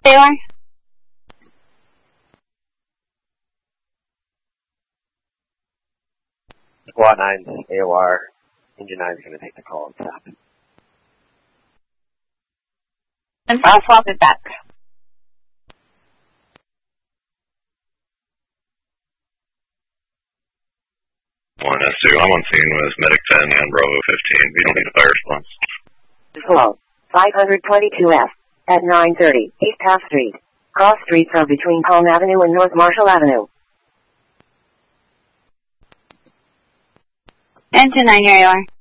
There you are. Squad 9's AOR. Engine 9 is going to take the call and stop. And I'll swap it back. 1S2, I'm on scene with Medic 10 and Bravo 15. We don't need a fire response. Hello. 522F at 9:30 East Half Street. Cross streets are between Palm Avenue and North Marshall Avenue. Engine 9, here you are.